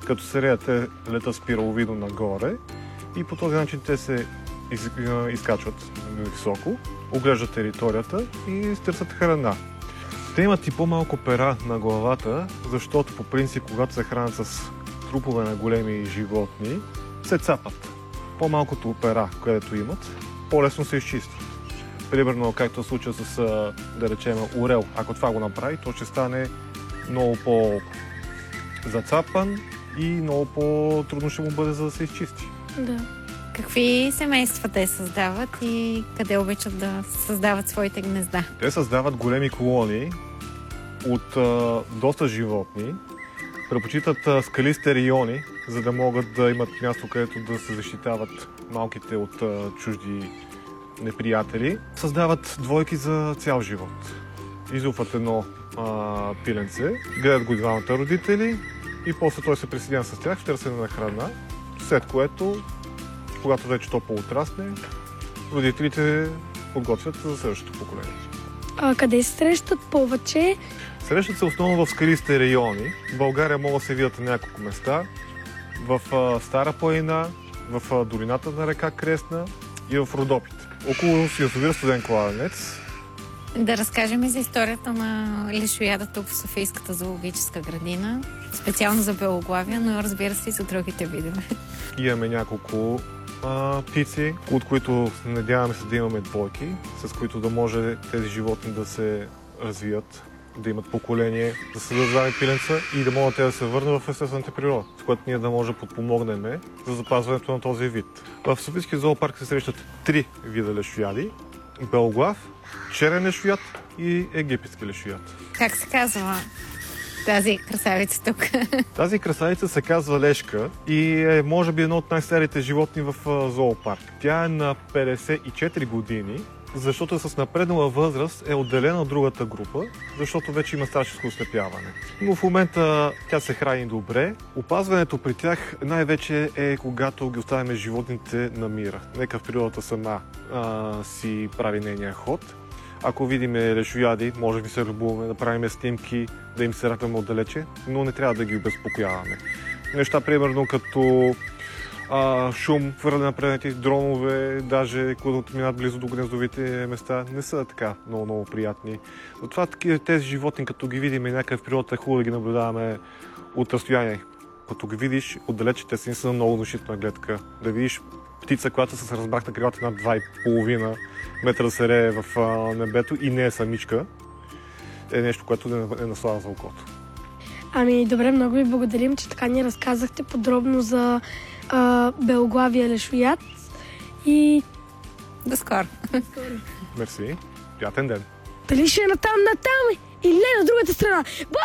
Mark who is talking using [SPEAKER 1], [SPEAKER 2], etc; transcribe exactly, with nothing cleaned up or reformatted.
[SPEAKER 1] Като се реят, те летат спираловидно нагоре и по този начин те се из, изкачват високо, оглеждат територията и търсят храна. Те имат и по-малко пера на главата, защото по принцип, когато се хранят с трупове на големи животни, се цапат. По-малкото пера, където имат, по-лесно се изчисти. Примерно, както в случая с, да речем, орел. Ако това го направи, то ще стане много по-зацапан и много по-трудно ще му бъде, за да се изчисти.
[SPEAKER 2] Да.
[SPEAKER 3] Какви семейства те създават и къде обичат да създават своите гнезда?
[SPEAKER 1] Те създават големи колонии от а, доста животни, предпочитат а, скалисти райони, за да могат да имат място, където да се защитават малките от а, чужди неприятели. Създават двойки за цял живот. Изуфат едно а, пиленце, гледат го двамата родители и после той се присъединява с тях в търсене на храна, след което, когато вече то по-отрасне, родителите подготвят за следващото поколение.
[SPEAKER 2] А къде се срещат повече?
[SPEAKER 1] Срещат се основно в скалисти райони. В България могат да се видят на няколко места. В а, Стара планина, в а, долината на река Кресна и в Родопите. Около язовир Студен кладенец.
[SPEAKER 3] Да разкажем и за историята на лешояда тук в Софийската зоологическа градина. Специално за белоглавия, но разбира се и за другите видове.
[SPEAKER 1] Имаме няколко а, птици, от които надяваме се да имаме двойки, с които да може тези животни да се развият, да имат поколение, да се създадат пиленца и да могат те да се върнат в естествената природа, с което ние да може да подпомогнем за запазването на този вид. В Софийския зоопарк се срещат три вида лешояди: белоглав, черен лешояд и египетски лешояд.
[SPEAKER 3] Как се казва тази красавица тук?
[SPEAKER 1] Тази красавица се казва лешка и е може би едно от най-старите животни в зоопарк. Тя е на петдесет и четири години, защото с напреднала възраст е отделена от другата група, защото вече има старческо ослепяване. Но в момента тя се храни добре. Опазването при тях най-вече е когато ги оставяме животните на мира. Нека в природата сама а, си прави нейния ход. Ако видим лешояди, може би се любуваме да правим снимки, да им се рапяме отдалече, но не трябва да ги обезпокояваме. Неща, примерно като а, шум, хвърляне на предмети, дронове, даже когато минат близо до гнездовите места, не са така много, много приятни. Затова тези животни, като ги видим някъде в природата, е хубаво да ги наблюдаваме от разстояние. Като ги видиш отдалече, те си са много внушителна гледка. Да видиш птица, която с размах на крилата над два и половина метра да се рее в а, небето и не е самичка, е нещо, което е наслада за окото.
[SPEAKER 2] Ами, добре, много ви благодарим, че така ни разказахте подробно за а, белоглавия лешояд и...
[SPEAKER 3] До скоро!
[SPEAKER 1] Мерси. Приятен ден!
[SPEAKER 2] Дали ще е натам, натам или не на другата страна?